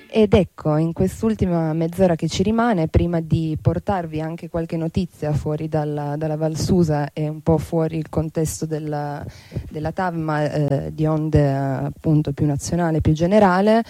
Ed ecco, in quest'ultima mezz'ora che ci rimane, prima di portarvi anche qualche notizia fuori dalla Val Susa e un po' fuori il contesto della TAV, ma di onde appunto più nazionale, più generale,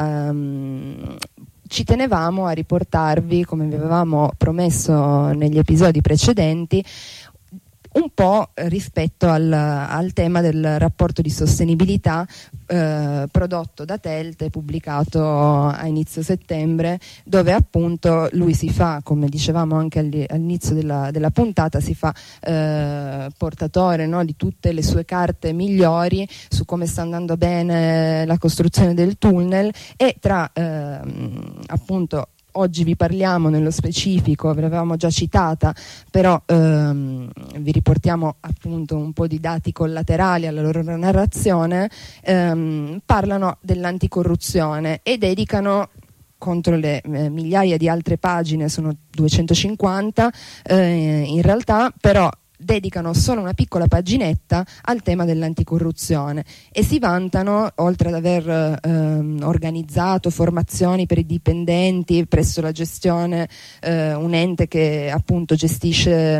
ci tenevamo a riportarvi, come vi avevamo promesso negli episodi precedenti, un po' rispetto al tema del rapporto di sostenibilità prodotto da Telt e pubblicato a inizio settembre, dove appunto lui si fa, come dicevamo anche all'inizio della puntata, si fa portatore, no, di tutte le sue carte migliori su come sta andando bene la costruzione del tunnel, e tra appunto oggi vi parliamo nello specifico, ve l'avevamo già citata, però vi riportiamo appunto un po' di dati collaterali alla loro narrazione. Parlano dell'anticorruzione e dedicano, contro le migliaia di altre pagine, sono 250 in realtà, però dedicano solo una piccola paginetta al tema dell'anticorruzione e si vantano, oltre ad aver organizzato formazioni per i dipendenti presso la gestione, un ente che appunto gestisce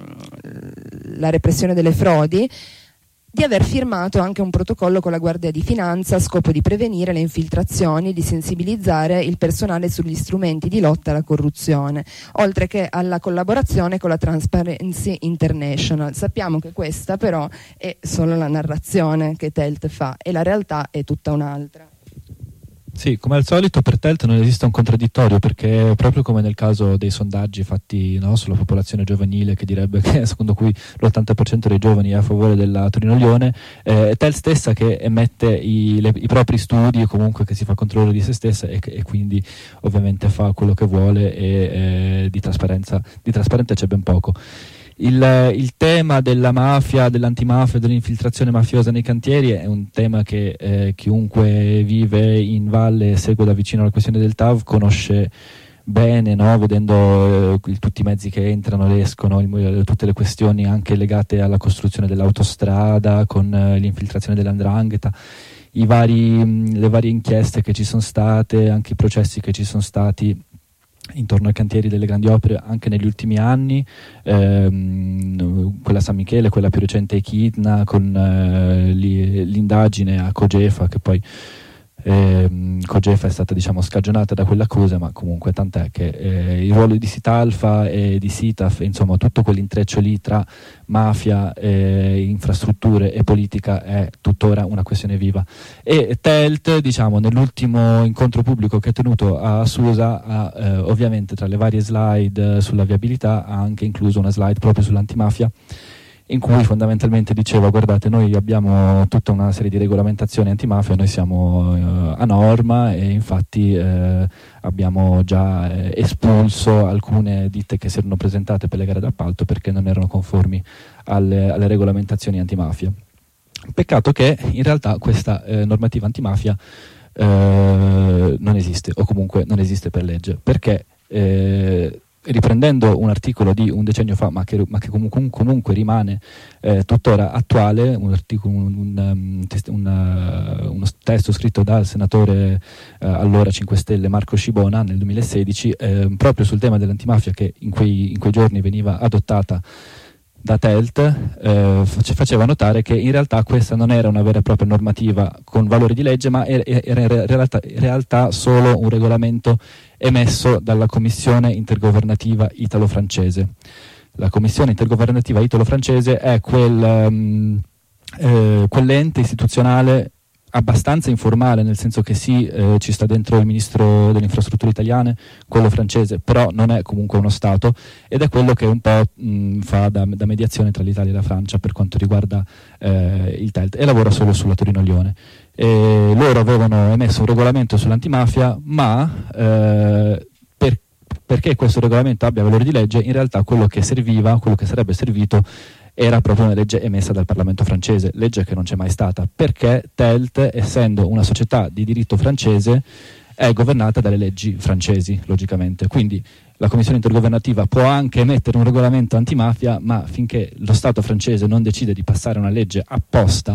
la repressione delle frodi, di aver firmato anche un protocollo con la Guardia di Finanza a scopo di prevenire le infiltrazioni, di sensibilizzare il personale sugli strumenti di lotta alla corruzione, oltre che alla collaborazione con la Transparency International. Sappiamo che questa però è solo la narrazione che Telt fa e la realtà è tutta un'altra. Sì, come al solito per Telt non esiste un contraddittorio, perché proprio come nel caso dei sondaggi fatti, no, sulla popolazione giovanile, che direbbe che secondo cui l'80% dei giovani è a favore della Torino-Lione, Telt stessa che emette i propri studi, comunque che si fa controllo di se stessa e quindi ovviamente fa quello che vuole, e di trasparente c'è ben poco. Il tema della mafia, dell'antimafia, dell'infiltrazione mafiosa nei cantieri è un tema che chiunque vive in valle e segue da vicino la questione del TAV conosce bene, no? Vedendo tutti i mezzi che entrano e escono, tutte le questioni anche legate alla costruzione dell'autostrada con l'infiltrazione dell''ndrangheta, le varie inchieste che ci sono state, anche i processi che ci sono stati intorno ai cantieri delle grandi opere anche negli ultimi anni, quella San Michele, quella più recente Echidna, con l'indagine a Cogefa, che poi Cogefa è stata, diciamo, scagionata da quell'accusa, ma comunque tant'è che il ruolo di Sitalfa e di Sitaf, insomma tutto quell'intreccio lì tra mafia, infrastrutture e politica è tuttora una questione viva. E Telt, diciamo, nell'ultimo incontro pubblico che ha tenuto a Susa ha ovviamente, tra le varie slide sulla viabilità, ha anche incluso una slide proprio sull'antimafia, in cui fondamentalmente diceva: guardate, noi abbiamo tutta una serie di regolamentazioni antimafia, noi siamo a norma, e infatti abbiamo già espulso alcune ditte che si erano presentate per le gare d'appalto perché non erano conformi alle regolamentazioni antimafia. Peccato che in realtà questa normativa antimafia non esiste, o comunque non esiste per legge, perché riprendendo un articolo di un decennio fa, ma che comunque rimane tuttora attuale, uno testo scritto dal senatore allora 5 Stelle Marco Scibona nel 2016, proprio sul tema dell'antimafia, che in quei giorni veniva adottata da Telt, faceva notare che in realtà questa non era una vera e propria normativa con valore di legge, ma era in realtà solo un regolamento emesso dalla Commissione intergovernativa italo-francese. La Commissione intergovernativa italo-francese è quell'ente istituzionale abbastanza informale, nel senso che sì, ci sta dentro il ministro delle infrastrutture italiane, quello francese, però non è comunque uno Stato, ed è quello che un po' fa da mediazione tra l'Italia e la Francia per quanto riguarda il Telt, e lavora solo sulla Torino-Lione. Loro avevano emesso un regolamento sull'antimafia, ma perché questo regolamento abbia valore di legge, in realtà quello che sarebbe servito era proprio una legge emessa dal Parlamento francese, legge che non c'è mai stata, perché Telt, essendo una società di diritto francese, è governata dalle leggi francesi, logicamente. Quindi la Commissione intergovernativa può anche emettere un regolamento antimafia, ma finché lo Stato francese non decide di passare una legge apposta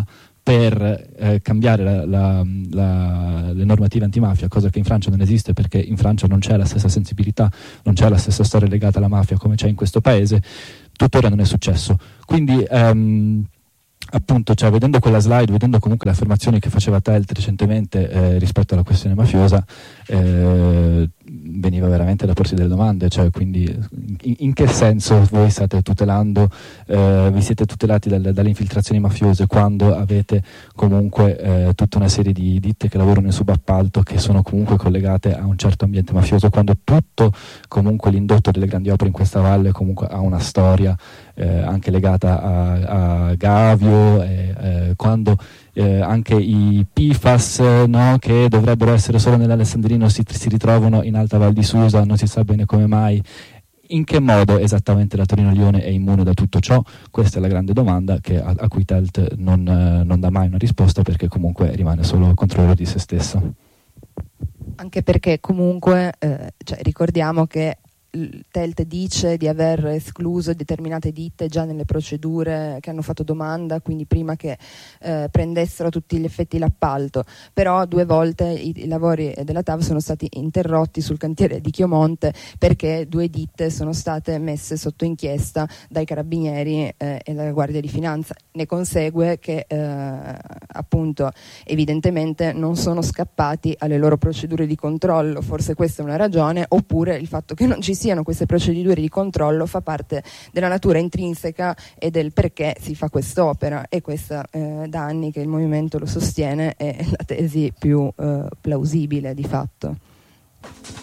per cambiare le normative antimafia, cosa che in Francia non esiste, perché in Francia non c'è la stessa sensibilità, non c'è la stessa storia legata alla mafia come c'è in questo paese. Tuttora non è successo, quindi appunto, cioè, vedendo quella slide, vedendo comunque le affermazioni che faceva Telt recentemente rispetto alla questione mafiosa, veniva veramente da porsi delle domande, cioè, quindi in che senso voi state tutelando, vi siete tutelati dalle infiltrazioni mafiose quando avete comunque tutta una serie di ditte che lavorano in subappalto, che sono comunque collegate a un certo ambiente mafioso, quando tutto comunque l'indotto delle grandi opere in questa valle comunque ha una storia anche legata a Gavio, quando anche i PFAS, no, che dovrebbero essere solo nell'Alessandrino si ritrovano in Alta Val di Susa, non si sa bene come mai. In che modo esattamente la Torino Lione è immune da tutto ciò? Questa è la grande domanda a cui Telt non dà mai una risposta, perché comunque rimane solo controllore di se stesso. Anche perché comunque ricordiamo che Telt dice di aver escluso determinate ditte già nelle procedure che hanno fatto domanda, quindi prima che prendessero a tutti gli effetti l'appalto, però 2 volte i lavori della TAV sono stati interrotti sul cantiere di Chiomonte perché 2 ditte sono state messe sotto inchiesta dai carabinieri e dalla Guardia di Finanza. Ne consegue che appunto evidentemente non sono scappati alle loro procedure di controllo, forse questa è una ragione, oppure il fatto che non ci siano queste procedure di controllo fa parte della natura intrinseca e del perché si fa quest'opera, e questa da anni che il movimento lo sostiene è la tesi più plausibile di fatto.